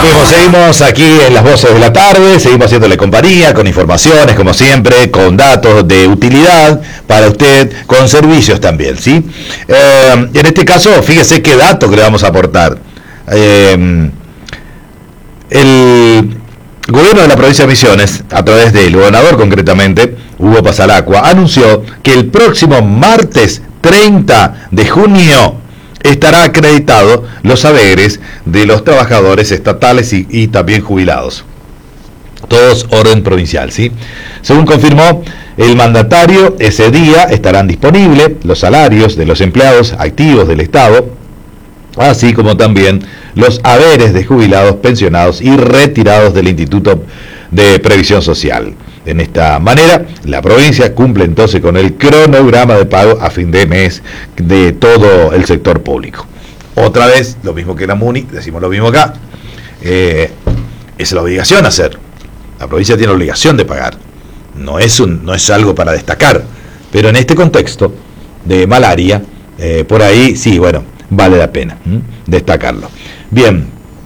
Bueno, seguimos aquí en las voces de la tarde, seguimos haciéndole compañía, con informaciones, como siempre, con datos de utilidad para usted, con servicios también, ¿sí? En este caso, fíjese qué dato que le vamos a aportar. El gobierno de la provincia de Misiones, a través del gobernador concretamente, Hugo Pasalacqua, anunció que el próximo martes 30 de junio estará acreditado los haberes de los trabajadores estatales y también jubilados. Todos orden provincial, ¿sí? Según confirmó el mandatario, ese día estarán disponibles los salarios de los empleados activos del Estado, así como también los haberes de jubilados, pensionados y retirados del Instituto de Previsión Social. De esta manera, la provincia cumple entonces con el cronograma de pago a fin de mes de todo el sector público. Otra vez, lo mismo que la MUNI, decimos lo mismo acá, es la obligación hacer. La provincia tiene la obligación de pagar. No es algo para destacar, pero en este contexto de malaria, por ahí sí, bueno, vale la pena destacarlo. Bien,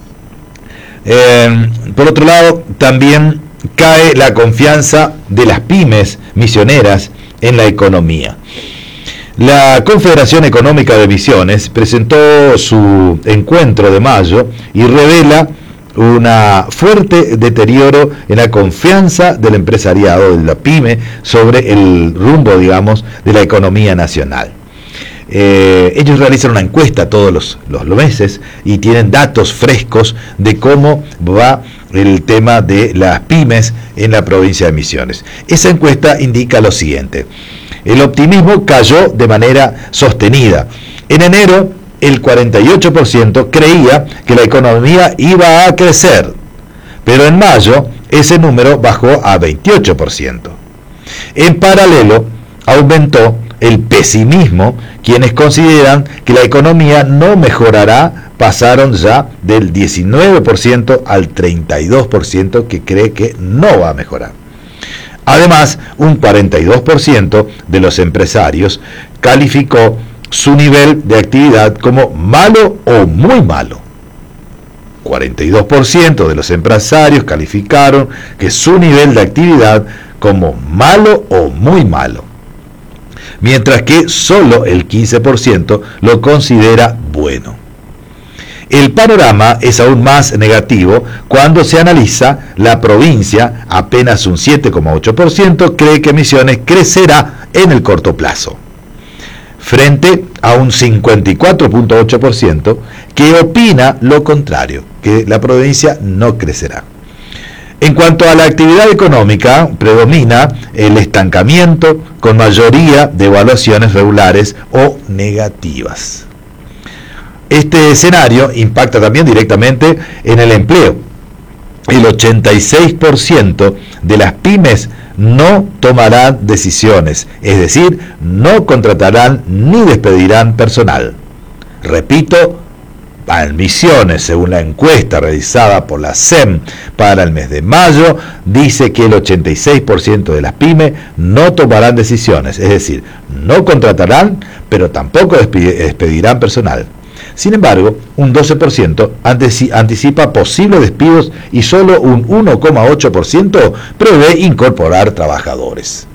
por otro lado, también cae la confianza de las pymes misioneras en la economía. La Confederación Económica de Misiones presentó su encuentro de mayo y revela una fuerte deterioro en la confianza del empresariado, de la pyme, sobre el rumbo, digamos, de la economía nacional. Ellos realizan una encuesta todos los meses y tienen datos frescos de cómo va el tema de las pymes en la provincia de Misiones. Esa encuesta indica lo siguiente: el optimismo cayó de manera sostenida. En enero, el 48% creía que la economía iba a crecer, pero en mayo ese número bajó a 28%. En paralelo, aumentó el pesimismo. Quienes consideran que la economía no mejorará pasaron ya del 19% al 32% que cree que no va a mejorar. Además, un 42% de los empresarios calificó su nivel de actividad como malo o muy malo. 42% de los empresarios calificaron que su nivel de actividad como malo o muy malo, mientras que solo el 15% lo considera bueno. El panorama es aún más negativo cuando se analiza la provincia. Apenas un 7,8% cree que Misiones crecerá en el corto plazo, frente a un 54,8% que opina lo contrario, que la provincia no crecerá. En cuanto a la actividad económica, predomina el estancamiento, con mayoría de evaluaciones regulares o negativas. Este escenario impacta también directamente en el empleo. El 86% de las pymes no tomarán decisiones, es decir, no contratarán ni despedirán personal. Repito, en Misiones, según la encuesta realizada por la SEM para el mes de mayo, dice que el 86% de las pymes no tomarán decisiones, es decir, no contratarán, pero tampoco despedirán personal. Sin embargo, un 12% anticipa posibles despidos y solo un 1,8% prevé incorporar trabajadores.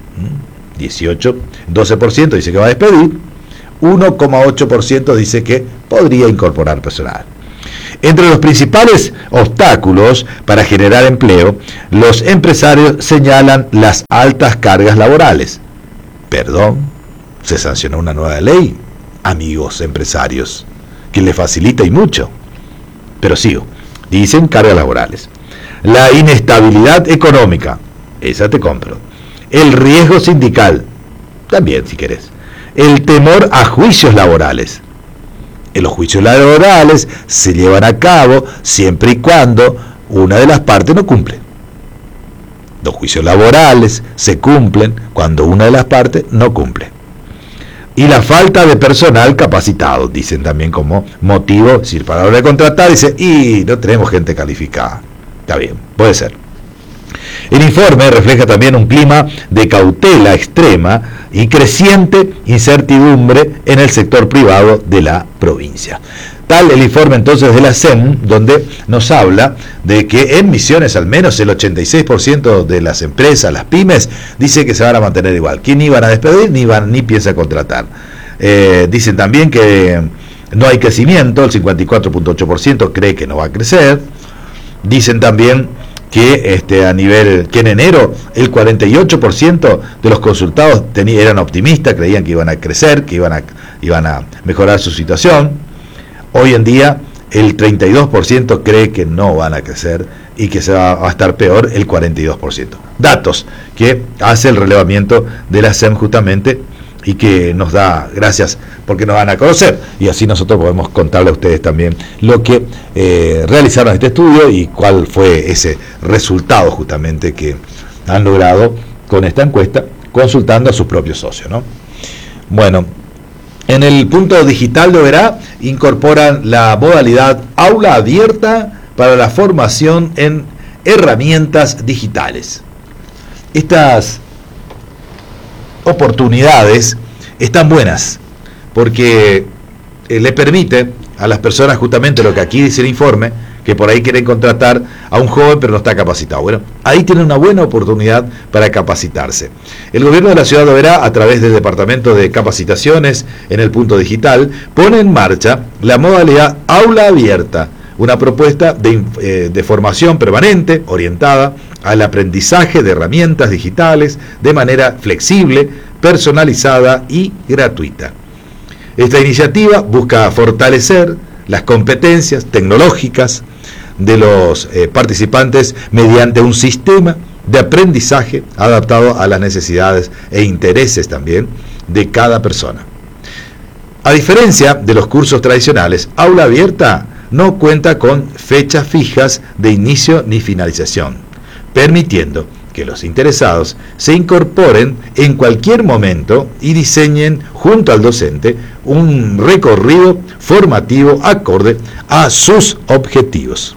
12% dice que va a despedir, 1,8% dice que podría incorporar personal. Entre los principales obstáculos para generar empleo, los empresarios señalan las altas cargas laborales. Perdón, se sancionó una nueva ley, amigos empresarios, que le facilita y mucho. Pero sigo, dicen cargas laborales. La inestabilidad económica, esa te compro. El riesgo sindical, también si querés. El temor a juicios laborales. Los juicios laborales se llevan a cabo siempre y cuando una de las partes no cumple. Los juicios laborales se cumplen cuando una de las partes no cumple. Y la falta de personal capacitado, dicen también como motivo, es decir, para la hora de contratar, dice, y no tenemos gente calificada. Está bien, puede ser. El informe refleja también un clima de cautela extrema y creciente incertidumbre en el sector privado de la provincia. Tal el informe entonces de la SEM, donde nos habla de que en Misiones al menos el 86% de las empresas, las pymes, dice que se van a mantener igual, que ni van a despedir ni piensa contratar. Dicen también que no hay crecimiento, el 54.8% cree que no va a crecer. Dicen también que que en enero el 48% de los consultados eran optimistas, creían que iban a crecer, que iban a mejorar su situación. Hoy en día el 32% cree que no van a crecer y que se va a estar peor el 42%. Datos que hace el relevamiento de la SEM justamente y que nos da gracias porque nos van a conocer y así nosotros podemos contarle a ustedes también lo que realizaron este estudio y cuál fue ese resultado justamente que han logrado con esta encuesta consultando a sus propios socios, ¿no? Bueno, en el punto digital de Oberá incorporan la modalidad aula abierta para la formación en herramientas digitales. Estas oportunidades están buenas porque le permite a las personas justamente lo que aquí dice el informe, que por ahí quieren contratar a un joven pero no está capacitado. Bueno, ahí tienen una buena oportunidad para capacitarse. El gobierno de la ciudad de Oberá, a través del departamento de capacitaciones en el punto digital, pone en marcha la modalidad aula abierta, una propuesta de formación permanente orientada al aprendizaje de herramientas digitales de manera flexible, personalizada y gratuita. Esta iniciativa busca fortalecer las competencias tecnológicas de los participantes mediante un sistema de aprendizaje adaptado a las necesidades e intereses también de cada persona. A diferencia de los cursos tradicionales, Aula Abierta no cuenta con fechas fijas de inicio ni finalización, permitiendo que los interesados se incorporen en cualquier momento y diseñen junto al docente un recorrido formativo acorde a sus objetivos.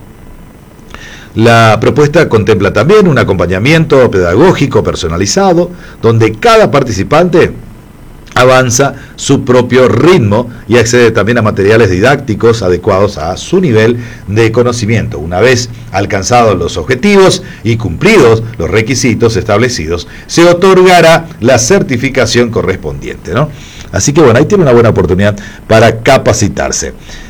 La propuesta contempla también un acompañamiento pedagógico personalizado, donde cada participante avanza su propio ritmo y accede también a materiales didácticos adecuados a su nivel de conocimiento. Una vez alcanzados los objetivos y cumplidos los requisitos establecidos, se otorgará la certificación correspondiente, ¿no? Así que bueno, ahí tiene una buena oportunidad para capacitarse.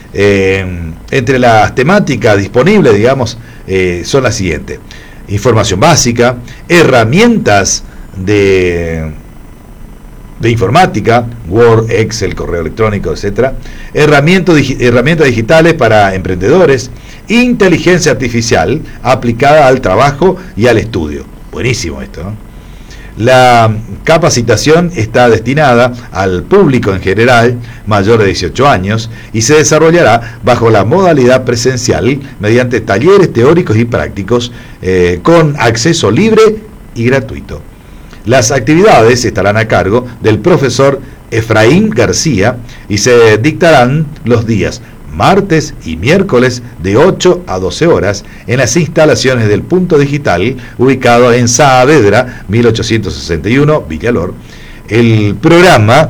Entre las temáticas disponibles, digamos, son las siguientes: información básica, herramientas de informática, Word, Excel, correo electrónico, etcétera, herramientas digitales para emprendedores, inteligencia artificial aplicada al trabajo y al estudio. Buenísimo esto, ¿no? La capacitación está destinada al público en general mayor de 18 años y se desarrollará bajo la modalidad presencial mediante talleres teóricos y prácticos con acceso libre y gratuito. Las actividades estarán a cargo del profesor Efraín García y se dictarán los días martes y miércoles de 8 a 12 horas en las instalaciones del Punto Digital ubicado en Saavedra 1861, Villalor. El programa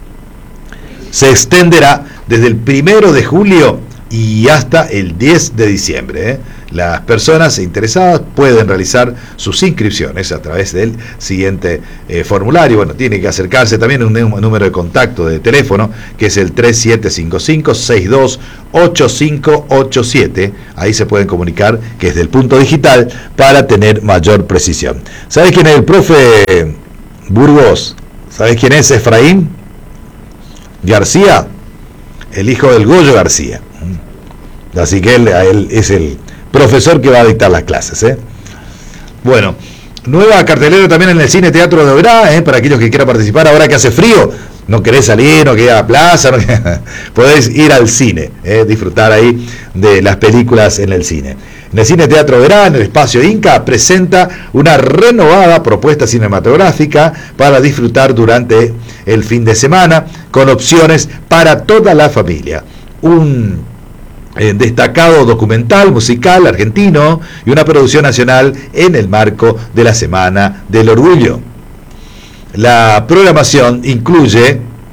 se extenderá desde el 1 de julio y hasta el 10 de diciembre. Las personas interesadas pueden realizar sus inscripciones a través del siguiente formulario. Bueno, tiene que acercarse también a un número de contacto de teléfono, que es el 3755-628587. Ahí se pueden comunicar, que es del Punto Digital, para tener mayor precisión. ¿Sabes quién es el profe Burgos? ¿Sabes quién es Efraín García? El hijo del Goyo García. Así que él es el profesor que va a dictar las clases, Bueno, nueva cartelera también en el Cine Teatro de Oberá, para aquellos que quieran participar ahora que hace frío, no querés salir, no querés ir a la plaza, podés ir al cine, disfrutar ahí de las películas en el cine. En el Cine Teatro de Oberá, en el Espacio Inca, presenta una renovada propuesta cinematográfica para disfrutar durante el fin de semana, con opciones para toda la familia. Un destacado documental musical argentino y una producción nacional en el marco de la Semana del Orgullo. La programación incluye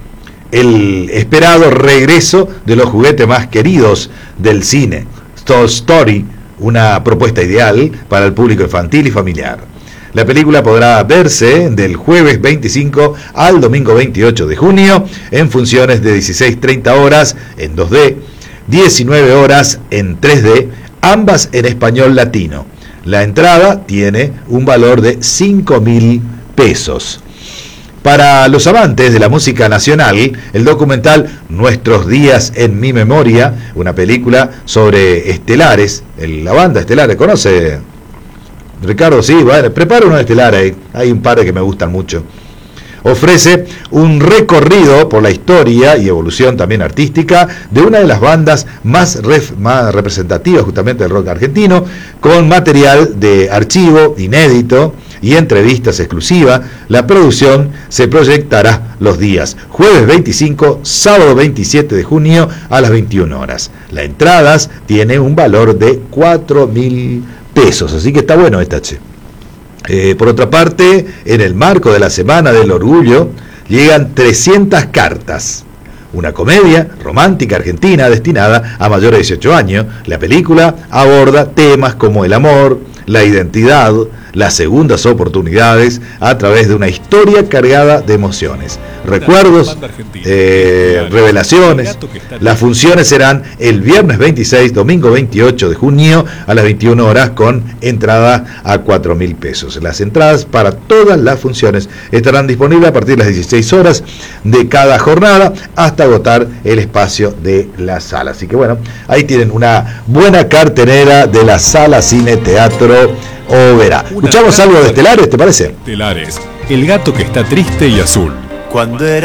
el esperado regreso de los juguetes más queridos del cine, Toy Story, una propuesta ideal para el público infantil y familiar. La película podrá verse del jueves 25 al domingo 28 de junio en funciones de 16:30 horas en 2D, 19 horas en 3D, ambas en español latino. La entrada tiene un valor de 5.000 pesos. Para los amantes de la música nacional, el documental Nuestros días en mi memoria, una película sobre Estelares, la banda Estelares, ¿conoce? Ricardo, sí, bueno, prepara uno de Estelares, hay un par que me gustan mucho. Ofrece un recorrido por la historia y evolución también artística de una de las bandas más representativas justamente del rock argentino, con material de archivo inédito y entrevistas exclusivas. La producción se proyectará los días jueves 25, sábado 27 de junio a las 21 horas. Las entradas tienen un valor de 4.000 pesos, así que está bueno esta, che. Por otra parte, en el marco de la Semana del Orgullo, llegan 300 cartas. Una comedia romántica argentina destinada a mayores de 18 años. La película aborda temas como el amor, la identidad, las segundas oportunidades a través de una historia cargada de emociones, recuerdos, revelaciones. Las funciones serán el viernes 26, domingo 28 de junio a las 21 horas con entrada a 4.000 pesos. Las entradas para todas las funciones estarán disponibles a partir de las 16 horas de cada jornada hasta agotar el espacio de la sala. Así que bueno, ahí tienen una buena cartelera de la Sala Cine Teatro Oberá. Escuchamos algo de Estelares, ¿te parece? Estelares, el gato que está triste y azul. Cuando era